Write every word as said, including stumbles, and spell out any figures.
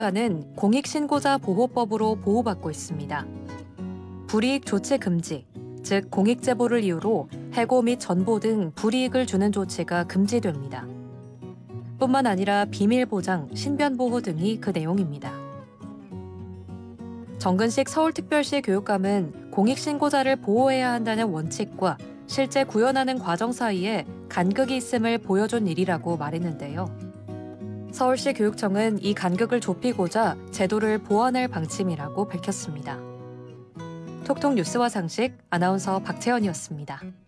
는 공익신고자 보호법으로 보호받고 있습니다. 불이익 조치 금지, 즉 공익 제보를 이유로 해고 및 전보 등 불이익을 주는 조치가 금지됩니다. 뿐만 아니라 비밀 보장, 신변 보호 등이 그 내용입니다. 정근식 서울특별시 교육감은 공익신고자를 보호해야 한다는 원칙과 실제 구현하는 과정 사이에 간극이 있음을 보여준 일이라고 말했는데요. 서울시 교육청은 이 간극을 좁히고자 제도를 보완할 방침이라고 밝혔습니다. 톡톡 뉴스와 상식 아나운서 박채연이었습니다.